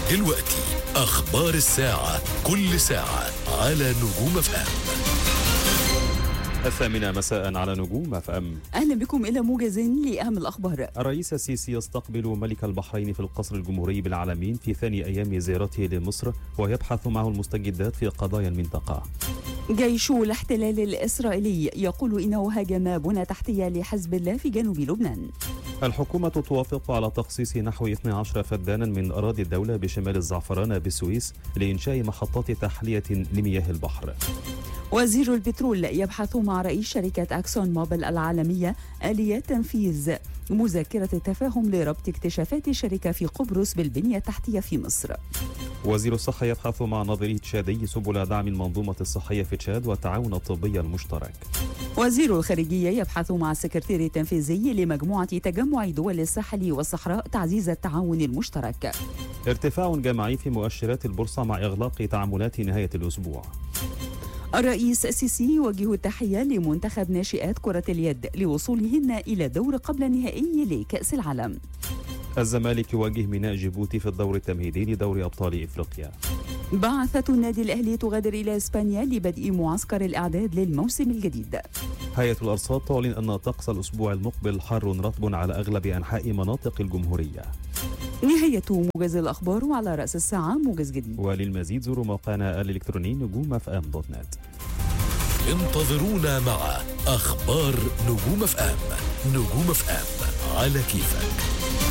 دلوقتي أخبار الساعة، كل ساعة على نجوم اف ام. 8 مساء على نجوم اف ام. أهلا بكم إلى موجز لأهم الأخبار. الرئيس السيسي يستقبل ملك البحرين في القصر الجمهوري بالعلمين في ثاني أيام زيارته لمصر، ويبحث معه المستجدات في قضايا المنطقة. جيش الاحتلال الإسرائيلي يقول إنه هاجم بنى تحتية لحزب الله في جنوب لبنان. الحكومة توافق على تخصيص نحو 12 فدانا من أراضي الدولة بشمال الزعفرانة بالسويس لإنشاء محطات تحلية لمياه البحر. وزير البترول يبحث مع رئيس شركة أكسون موبيل العالمية آليات تنفيذ مذكرة التفاهم لربط اكتشافات الشركة في قبرص بالبنية التحتية في مصر. وزير الصحة يبحث مع نظيره تشادي سبل دعم المنظومة الصحية في تشاد والتعاون الطبي المشترك. وزير الخارجية يبحث مع السكرتير التنفيذي لمجموعة تجمع دول الساحل والصحراء تعزيز التعاون المشترك. ارتفاع جماعي في مؤشرات البورصة مع إغلاق تعاملات نهاية الأسبوع. الرئيس السيسي يوجه التحية لمنتخب ناشئات كرة اليد لوصولهن إلى دور قبل نهائي لكأس العالم. الزمالك يواجه ميناء جيبوتي في الدور التمهيدي لدوري أبطال إفريقيا. بعثة النادي الأهلي تغادر إلى إسبانيا لبدء معسكر الإعداد للموسم الجديد. هيئة الأرصاد تعلن أن طقس الأسبوع المقبل حار رطب على أغلب أنحاء مناطق الجمهورية. نهاية موجز الأخبار، وعلى رأس الساعة موجز جديد. وللمزيد زوروا موقعنا الإلكتروني نجوم.fm.net. انتظرونا مع أخبار نجوم اف ام. نجوم اف ام على كيفك.